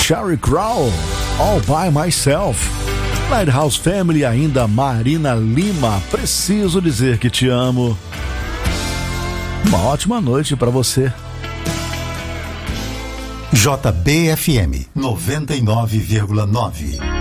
Sheryl Crow, All By Myself. Lighthouse Family, ainda Marina Lima, Preciso Dizer Que Te Amo. Uma ótima noite para você. JBFM 99,9.